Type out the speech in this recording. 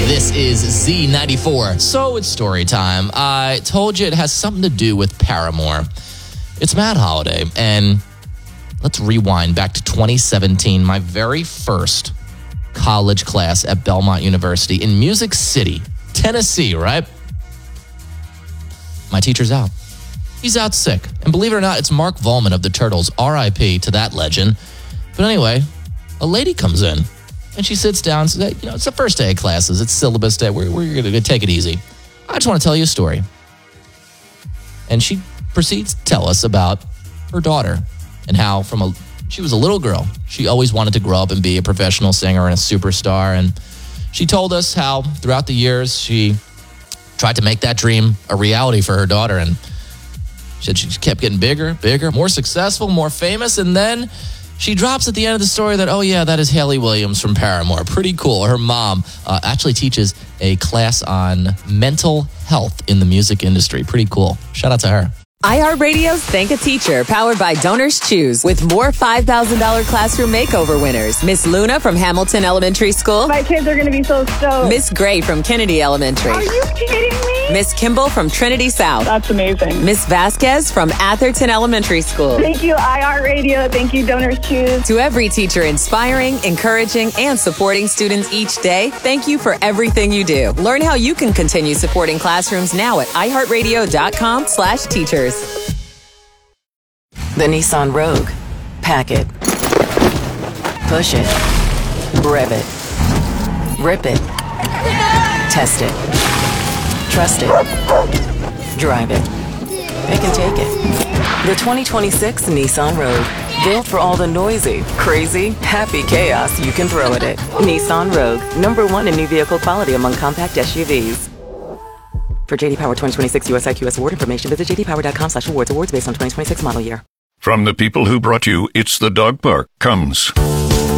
This is Z94. So it's story time. I told you it has something to do with Paramore. It's Mad Holiday, and let's rewind back to 2017, my very first college class at Belmont University in Music City, Tennessee, right? My teacher's out. He's out sick. And believe it or not, it's Mark Volman of the Turtles, RIP to that legend. But anyway, a lady comes in. And she sits down and says, hey, it's the first day of classes. It's syllabus day. We're going to take it easy. I just want to tell you a story. And she proceeds to tell us about her daughter and how she was a little girl. She always wanted to grow up and be a professional singer and a superstar. And she told us how throughout the years she tried to make that dream a reality for her daughter. And she said she kept getting bigger, more successful, more famous. And then she drops at the end of the story that, oh yeah, that is Hayley Williams from Paramore. Pretty cool. Her mom actually teaches a class on mental health in the music industry. Pretty cool. Shout out to her. iHeartRadio's Thank a Teacher, powered by Donors Choose, with more $5,000 classroom makeover winners. Miss Luna from Hamilton Elementary School. My kids are going to be so stoked. Miss Gray from Kennedy Elementary. Are you kidding me? Miss Kimball from Trinity South. That's amazing. Miss Vasquez from Atherton Elementary School. Thank you, iHeartRadio. Thank you, Donors Choose. To every teacher inspiring, encouraging, and supporting students each day, thank you for everything you do. Learn how you can continue supporting classrooms now at iHeartRadio.com/teachers. The Nissan Rogue. Pack it. Push it. Rev it. Rip it. Test it. Trust it. Drive it. Pick and take it. The 2026 Nissan Rogue. Built for all the noisy, crazy, happy chaos you can throw at it. Nissan Rogue. #1 in new vehicle quality among compact SUVs. For J.D. Power 2026 US IQS award information, visit jdpower.com/awards. Awards based on 2026 model year. From the people who brought you It's the Dog Park comes